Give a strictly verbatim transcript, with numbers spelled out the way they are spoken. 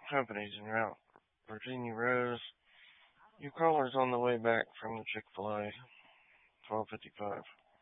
companies en route. Virginia Rose, your caller's on the way back from the Chick-fil-A, twelve fifty-five.